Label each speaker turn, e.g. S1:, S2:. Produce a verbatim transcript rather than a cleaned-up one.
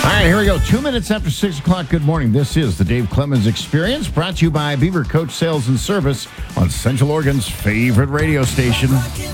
S1: All right, here we go. Two minutes after six o'clock. Good morning. This is the Dave Clemens Experience, brought to you by Beaver Coach Sales and Service on Central Oregon's favorite radio station.